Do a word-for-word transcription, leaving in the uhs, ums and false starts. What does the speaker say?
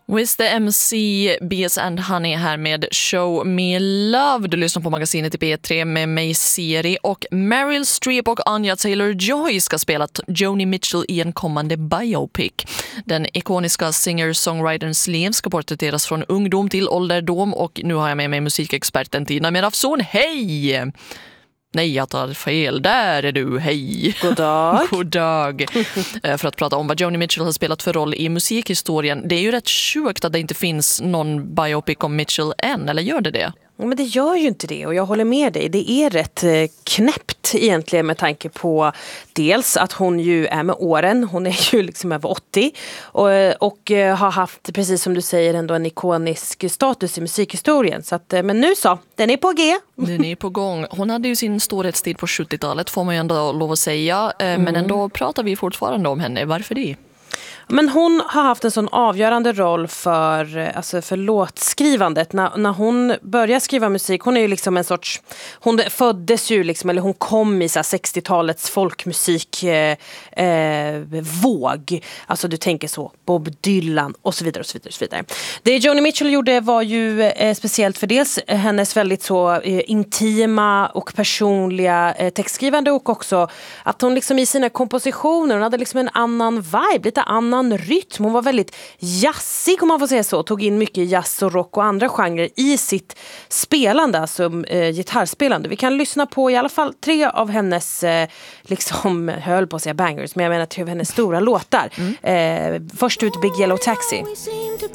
With the M C, Bees and Honey här med Show Me Love. Du lyssnar på magasinet i P tre med mig, Siri, och Meryl Streep och Anya Taylor-Joy ska spela Joni Mitchell i en kommande biopic. Den ikoniska singer-songwriterns liv ska porträtteras från ungdom till ålderdom, och nu har jag med mig musikexperten Tina Mirafson. Hej! Nej, jag tar fel. Där är du. Hej. God dag. God dag. För att prata om vad Joni Mitchell har spelat för roll i musikhistorien. Det är ju rätt sjukt att det inte finns någon biopic om Mitchell än, eller gör det det? Men det gör ju inte det, och jag håller med dig. Det är rätt knäppt egentligen med tanke på dels att hon ju är med åren. Hon är ju liksom över åttio och, och har haft, precis som du säger, ändå en ikonisk status i musikhistorien. Så att, men nu så, den är på G. Den är på gång. Hon hade ju sin storhetstid på sjuttiotalet, får man ju ändå lov att säga. Men mm. ändå pratar vi fortfarande om henne. Varför det? Men hon har haft en sån avgörande roll för, alltså för låtskrivandet. När, när hon började skriva musik, hon är ju liksom en sorts, hon föddes ju liksom, eller hon kom i så här sextiotalets folkmusik eh, eh, våg. Alltså du tänker så, Bob Dylan och så vidare och så vidare och så vidare. Det Joni Mitchell gjorde var ju eh, speciellt för dels hennes väldigt så eh, intima och personliga eh, textskrivande, och också att hon liksom i sina kompositioner, hon hade liksom en annan vibe, lite annan rytm. Hon var väldigt jazzig, om man får säga så. Tog in mycket jazz och rock och andra genrer i sitt spelande, alltså eh, gitarrspelande. Vi kan lyssna på i alla fall tre av hennes eh, liksom, höll på att säga bangers, men jag menar tre av hennes stora låtar. Mm. Eh, först ut Big Yellow Taxi.